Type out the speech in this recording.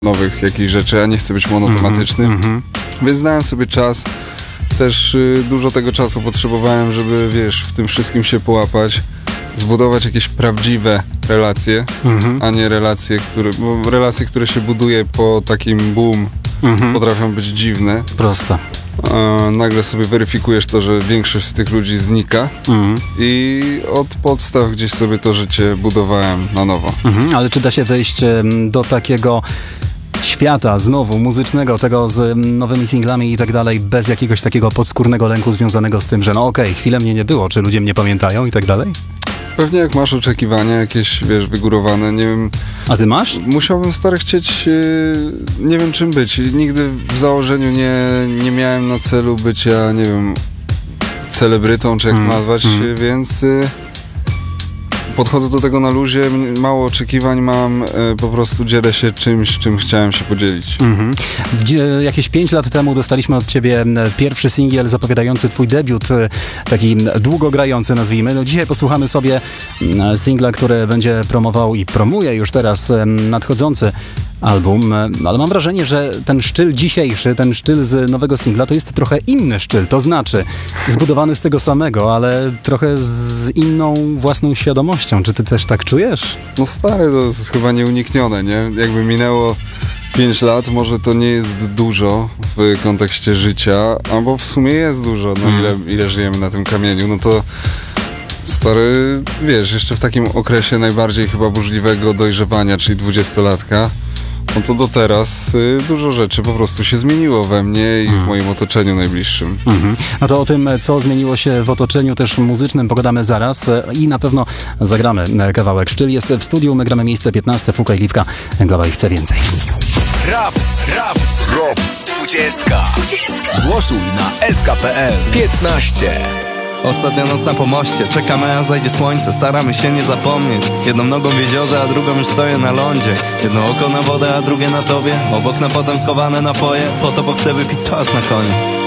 nowych jakichś rzeczy, a nie chcę być monotematyczny, więc dałem sobie czas. Też dużo tego czasu potrzebowałem, żeby, wiesz, w tym wszystkim się połapać, zbudować jakieś prawdziwe relacje, a nie relacje, które się buduje po takim boom, potrafią być dziwne. Proste. Nagle sobie weryfikujesz to, że większość z tych ludzi znika i od podstaw gdzieś sobie to życie budowałem na nowo. Ale czy da się wejść do takiego świata znowu muzycznego, tego z nowymi singlami i tak dalej, bez jakiegoś takiego podskórnego lęku związanego z tym, że no okej, chwilę mnie nie było, czy ludzie mnie pamiętają i tak dalej? Pewnie jak masz oczekiwania jakieś, wiesz, wygórowane, nie wiem... A ty masz? Musiałbym chcieć, nie wiem czym być. Nigdy w założeniu nie miałem na celu bycia, nie wiem, celebrytą, czy jak to nazwać, więc... Podchodzę do tego na luzie, mało oczekiwań mam, po prostu dzielę się czymś, czym chciałem się podzielić. Jakieś 5 lat temu dostaliśmy od ciebie pierwszy singiel zapowiadający twój debiut, taki długogrający, nazwijmy. No dzisiaj posłuchamy sobie singla, który będzie promował i promuje już teraz nadchodzący album, ale mam wrażenie, że ten sztyl dzisiejszy, ten sztyl z nowego singla to jest trochę inny sztyl, to znaczy zbudowany z tego samego, ale trochę z inną własną świadomością. Czy ty też tak czujesz? No stary, to jest chyba nieuniknione, nie? Jakby minęło 5 lat, może to nie jest dużo w kontekście życia, albo w sumie jest dużo, no ile żyjemy na tym kamieniu, no to stary, wiesz, jeszcze w takim okresie najbardziej chyba burzliwego dojrzewania, czyli 20-latka, no to do teraz dużo rzeczy po prostu się zmieniło we mnie i w moim otoczeniu najbliższym. No to o tym, co zmieniło się w otoczeniu też muzycznym, pogadamy zaraz i na pewno zagramy kawałek. Sztyl jest w studiu, my gramy miejsce 15, Fuka i Liwka, Glawa i chce więcej. Rap 20. Głosuj na SK.pl 15. Ostatnia noc na pomoście, czekamy aż zajdzie słońce. Staramy się nie zapomnieć. Jedną nogą w jeziorze, a drugą już stoję na lądzie. Jedno oko na wodę, a drugie na tobie. Obok na potem schowane napoje, po to bo chcę wypić czas na koniec.